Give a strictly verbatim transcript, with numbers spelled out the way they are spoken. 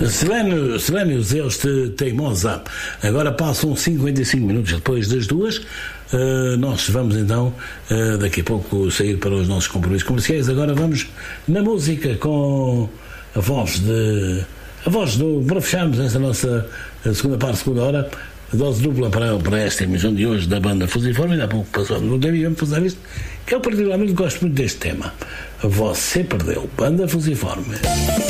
Selênio, Selênio Zeus de Teimosa. Agora passam cinquenta e cinco minutos depois das duas. Uh, nós vamos então uh, daqui a pouco sair para os nossos compromissos comerciais. Agora vamos na música com a voz de a voz do para fecharmos esta nossa segunda parte, segunda hora, a dose dupla para, para esta emissão de hoje da banda Fusiforme. Ainda há pouco passou no T V M fazer isto, que eu particularmente gosto muito deste tema. Você perdeu, banda Fusiforme.